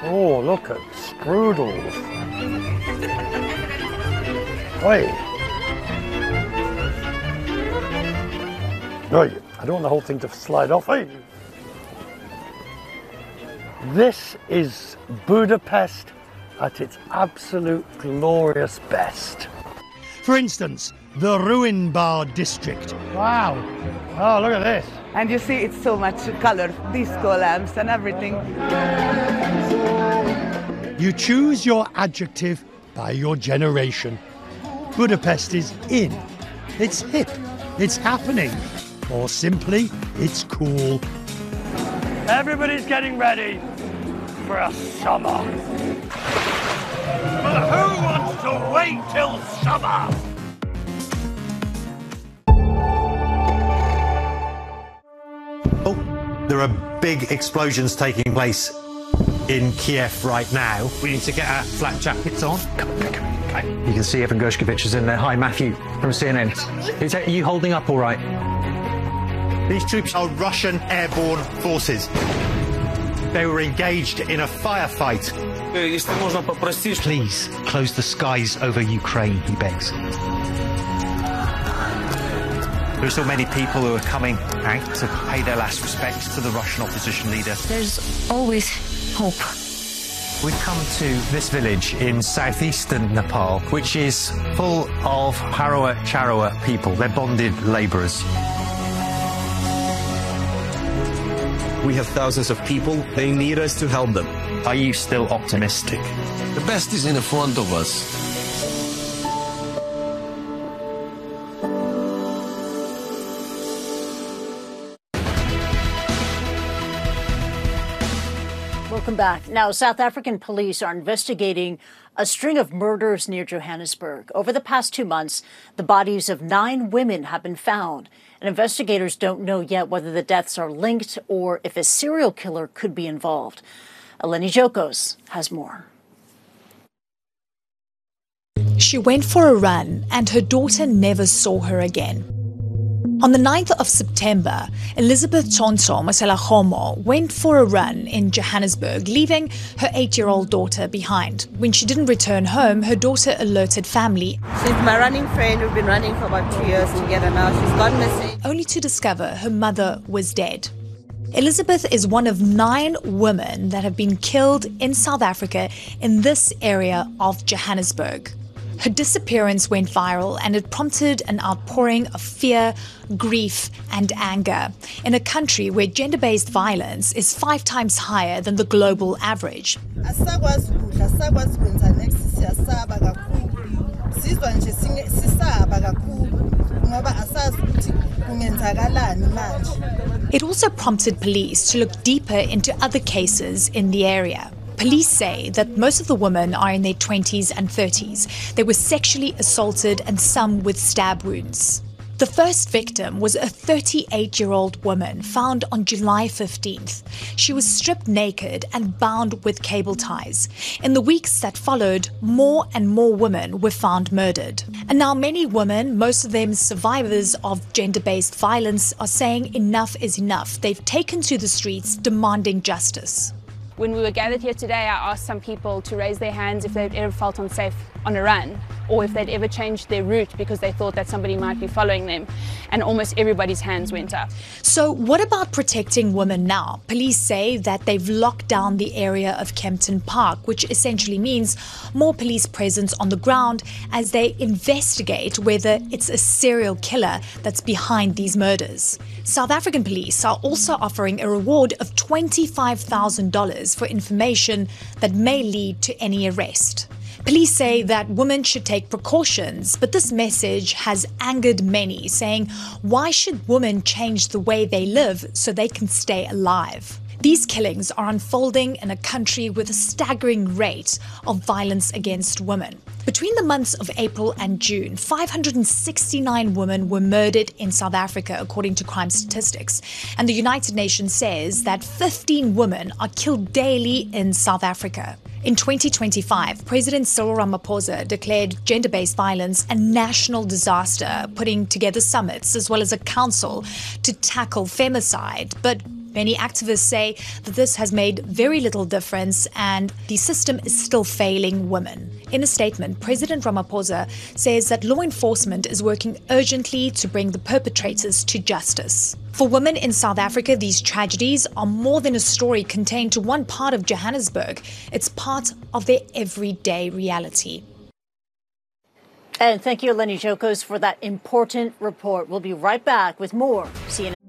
Oh, look at strudels. Oi. Oi. I don't want the whole thing to slide off. Oi. This is Budapest at its absolute glorious best. For instance, the Ruin Bar district. Wow. Oh, look at this. And you see it's so much color, disco lamps and everything. You choose your adjective by your generation. Budapest is in. It's hip. It's happening. Or simply, it's cool. Everybody's getting ready for a summer. But who wants to wait till summer? Oh, there are big explosions taking place in Kiev right now. We need to get our flak jackets on. Come on. You can see Evan Gershkovich is in there. Hi, Matthew from CNN. Are you holding up all right? These troops are Russian airborne forces. They were engaged in a firefight. Please close the skies over Ukraine, he begs. There are still many people who are coming out to pay their last respects to the Russian opposition leader. There's always hope. We've come to this village in southeastern Nepal, which is full of Harawa Charawa people. They're bonded labourers. We have thousands of people. They need us to help them. Are you still optimistic? The best is in front of us. Welcome back. Now, South African police are investigating a string of murders near Johannesburg. Over the past 2 months, the bodies of 9 women have been found, and investigators don't know yet whether the deaths are linked or if a serial killer could be involved. Eleni Jokos has more. She went for a run and her daughter never saw her again. On the 9th of September, Elizabeth Tonso Maselagomo went for a run in Johannesburg, leaving her 8-year-old daughter behind. When she didn't return home, her daughter alerted family. She's my running friend. We've been running for about 2 years together now. She's gone missing. Only to discover her mother was dead. Elizabeth is one of 9 women that have been killed in South Africa in this area of Johannesburg. Her disappearance went viral and it prompted an outpouring of fear, grief and anger in a country where gender-based violence is 5 times higher than the global average. It also prompted police to look deeper into other cases in the area. Police say that most of the women are in their 20s and 30s. They were sexually assaulted and some with stab wounds. The first victim was a 38-year-old woman found on July 15th. She was stripped naked and bound with cable ties. In the weeks that followed, more and more women were found murdered. And now many women, most of them survivors of gender-based violence, are saying enough is enough. They've taken to the streets demanding justice. When we were gathered here today, I asked some people to raise their hands if they'd ever felt unsafe on a run, or if they'd ever changed their route because they thought that somebody might be following them, and almost everybody's hands went up. So what about protecting women now? Police say that they've locked down the area of Kempton Park, which essentially means more police presence on the ground as they investigate whether it's a serial killer that's behind these murders. South African police are also offering a reward of $25,000 for information that may lead to any arrest. Police say that women should take precautions, but this message has angered many, saying, why should women change the way they live so they can stay alive? These killings are unfolding in a country with a staggering rate of violence against women. Between the months of April and June, 569 women were murdered in South Africa, according to crime statistics. And the United Nations says that 15 women are killed daily in South Africa. In 2025, President Cyril Ramaphosa declared gender-based violence a national disaster, putting together summits as well as a council to tackle femicide. But Many activists say that this has made very little difference and the system is still failing women. In a statement, President Ramaphosa says that law enforcement is working urgently to bring the perpetrators to justice. For women in South Africa, these tragedies are more than a story contained to one part of Johannesburg. It's part of their everyday reality. And thank you, Eleni Jokos, for that important report. We'll be right back with more CNN.